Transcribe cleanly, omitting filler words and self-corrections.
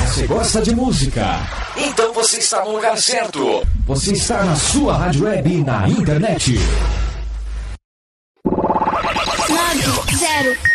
Você gosta de música? Então você está no lugar certo. Você está na sua rádio web e na internet. 90